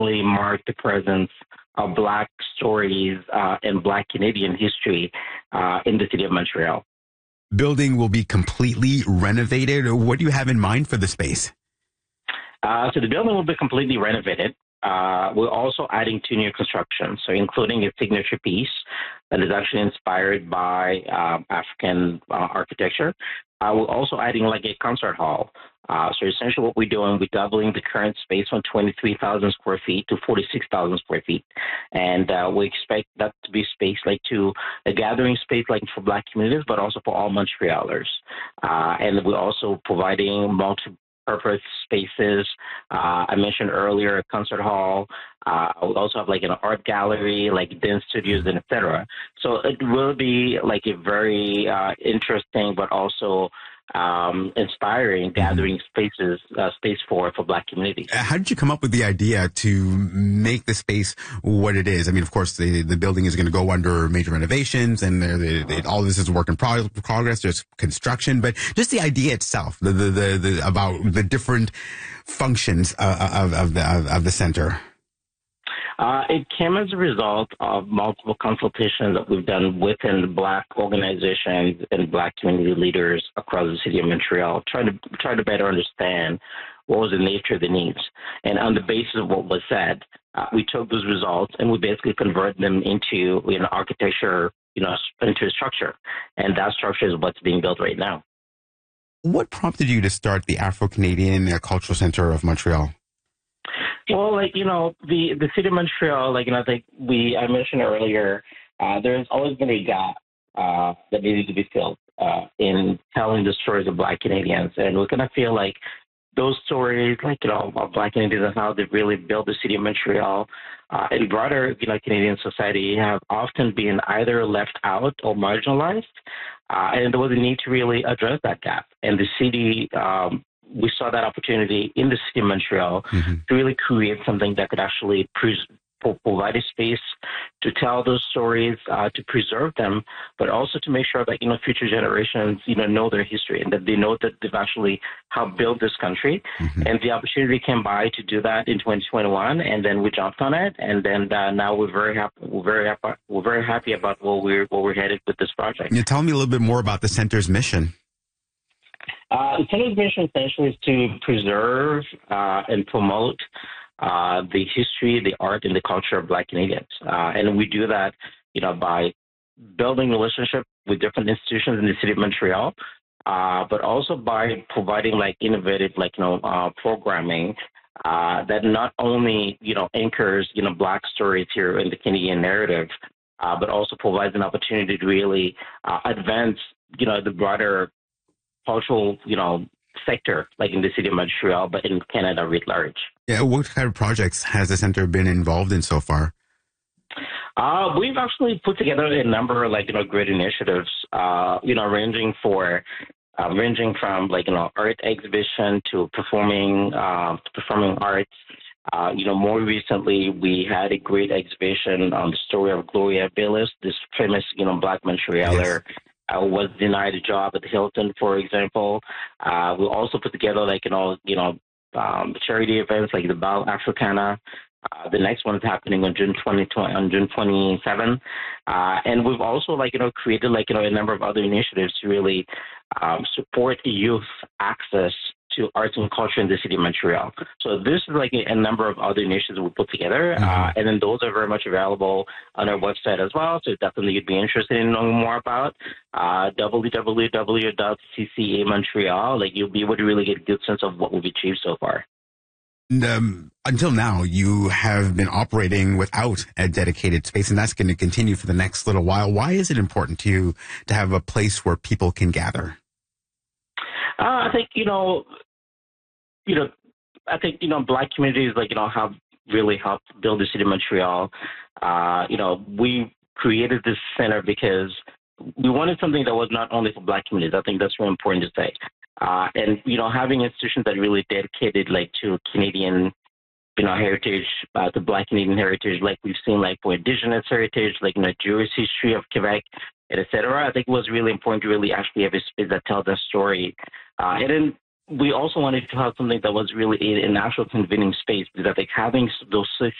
really mark the presence of Black stories and Black Canadian history in the city of Montreal. Building will be completely renovated. What do you have in mind for the space? So the building will be completely renovated. We're also adding two new constructions, so including a signature piece that is actually inspired by African architecture. We're also adding like a concert hall. So essentially what we're doing, we're doubling the current space from 23,000 square feet to 46,000 square feet. And we expect that to be space like to a gathering space like for Black communities, but also for all Montrealers. And we're also providing multi-purpose spaces. I mentioned earlier a concert hall. We also have like an art gallery, like dance studios, and etc. So it will be like a very interesting, but also inspiring gathering space for Black communities. How did you come up with the idea to make the space what it is? I mean, of course, the building is going to go under major renovations, and all of this is work in progress. There's construction, but just the idea itself, the about the different functions of the center. It came as a result of multiple consultations that we've done within Black organizations and Black community leaders across the city of Montreal, trying to better understand what was the nature of the needs. And on the basis of what was said, we took those results and we basically converted them into architecture, into a structure. And that structure is what's being built right now. What prompted you to start the Afro-Canadian Cultural Center of Montreal? Well, the city of Montreal, I think I mentioned earlier, there's always been a gap that needed to be filled in telling the stories of Black Canadians. And we kind of feel like those stories, of Black Canadians and how they really built the city of Montreal and broader, Canadian society have often been either left out or marginalized. And there was a need to really address that gap. And the city, we saw that opportunity in the city of Montreal to really create something that could actually provide a space to tell those stories, to preserve them, but also to make sure that, future generations, know their history and that they know that they've actually helped build this country. And the opportunity came by to do that in 2021, and then we jumped on it. And then now we're very happy. We're very happy about where we're headed with this project. Can you tell me a little bit more about the center's mission? The center's mission essentially is to preserve and promote the history, the art, and the culture of Black Canadians. And we do that, by building relationships with different institutions in the city of Montreal, but also by providing innovative, programming that not only, anchors, Black stories here in the Canadian narrative, but also provides an opportunity to really advance, the broader cultural, sector, in the city of Montreal, but in Canada writ large. Yeah, what kind of projects has the center been involved in so far? We've actually put together a number of great initiatives, ranging from art exhibition to performing arts. More recently, we had a great exhibition on the story of Gloria Bayliss, this famous, Black Montrealer. Yes. Was denied a job at the Hilton, for example. We also put together charity events like the Bal Africana. The next one is happening on June 27. And we've also created a number of other initiatives to really support youth access to arts and culture in the city of Montreal. So this is a number of other initiatives we put together, and then those are very much available on our website as well. So definitely you'd be interested in knowing more about www.cca Montreal. You'll be able to really get a good sense of what we've achieved so far. Until now, you have been operating without a dedicated space, and that's going to continue for the next little while. Why is it important to you to have a place where people can gather? I think, Black communities, have really helped build the city of Montreal. We created this center because we wanted something that was not only for Black communities. I think that's really important to say. And, having institutions that really dedicated, to Canadian, heritage, the Black Canadian heritage, we've seen, for Indigenous heritage, Jewish history of Quebec, et cetera. I think it was really important to really actually have a space that tells that story. And then we also wanted to have something that was really a natural convening space, because I think having those